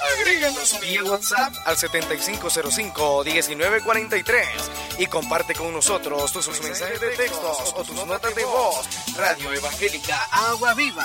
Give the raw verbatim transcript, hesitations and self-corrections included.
Agréganos vía WhatsApp al setenta y cinco cero cinco, diecinueve cuarenta y tres y comparte con nosotros tus mensajes de textos o tus notas de voz. Radio Evangélica Agua Viva.